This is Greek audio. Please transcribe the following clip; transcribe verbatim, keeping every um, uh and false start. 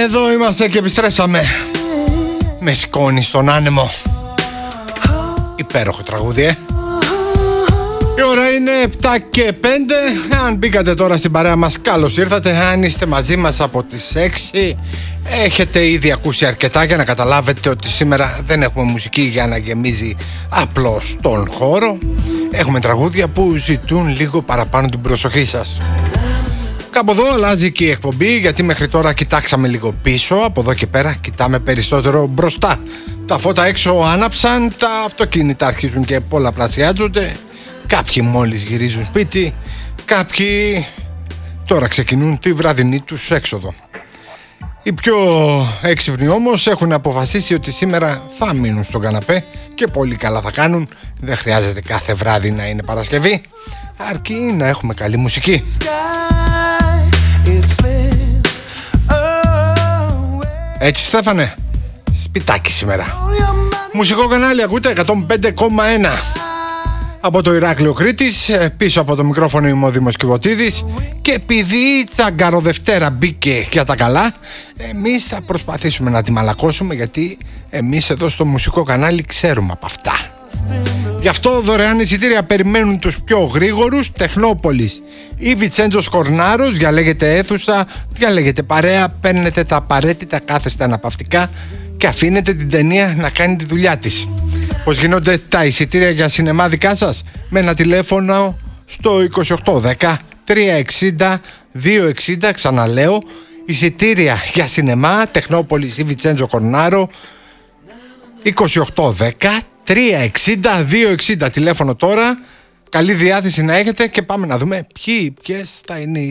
Εδώ είμαστε και επιστρέψαμε. Με σκόνη στον άνεμο. Υπέροχο τραγούδι, ε. Η ώρα είναι επτά και πέντε. Αν μπήκατε τώρα στην παρέα μας, καλώς ήρθατε. Αν είστε μαζί μας από τις έξι, έχετε ήδη ακούσει αρκετά για να καταλάβετε ότι σήμερα δεν έχουμε μουσική για να γεμίζει απλώς τον χώρο. Έχουμε τραγούδια που ζητούν λίγο παραπάνω την προσοχή σας. Κάπου εδώ αλλάζει και η εκπομπή, γιατί μέχρι τώρα κοιτάξαμε λίγο πίσω. Από εδώ και πέρα κοιτάμε περισσότερο μπροστά. Τα φώτα έξω άναψαν, τα αυτοκίνητα αρχίζουν και πολλαπλασιάζονται. Κάποιοι μόλις γυρίζουν σπίτι, κάποιοι τώρα ξεκινούν τη βραδινή τους έξοδο. Οι πιο έξυπνοι όμως έχουν αποφασίσει ότι σήμερα θα μείνουν στον καναπέ και πολύ καλά θα κάνουν. Δεν χρειάζεται κάθε βράδυ να είναι Παρασκευή, αρκεί να έχουμε καλή μουσική. Έτσι, Στέφανε, σπιτάκι σήμερα. Μουσικό κανάλι ακούτε εκατόν πέντε κόμμα ένα. Από το Ηράκλειο Κρήτης, πίσω από το μικρόφωνο είμαι ο Δήμος Κιβωτίδης. Και επειδή η Τσαγκαροδευτέρα μπήκε για τα καλά, εμείς θα προσπαθήσουμε να τη μαλακώσουμε, γιατί εμείς εδώ στο μουσικό κανάλι ξέρουμε από αυτά. Γι' αυτό δωρεάν εισιτήρια περιμένουν τους πιο γρήγορους. Τεχνόπολης ή Βιτσέντζος Κορνάρος. Διαλέγετε αίθουσα, διαλέγετε παρέα, παίρνετε τα απαραίτητα, κάθεστε αναπαυτικά και αφήνετε την ταινία να κάνει τη δουλειά της. Πώς γίνονται τα εισιτήρια για σινεμά δικά σας? Με ένα τηλέφωνο στο είκοσι οκτώ δέκα τριακόσια εξήντα διακόσια εξήντα. Ξαναλέω, εισιτήρια για σινεμά Τεχνόπολης ή Βιτσέντζο Κορνάρο, είκοσι οκτώ δέκα τριακόσια εξήντα διακόσια εξήντα. Τηλέφωνο τώρα. Καλή διάθεση να έχετε και πάμε να δούμε ποιοι, ποιες θα είναι οι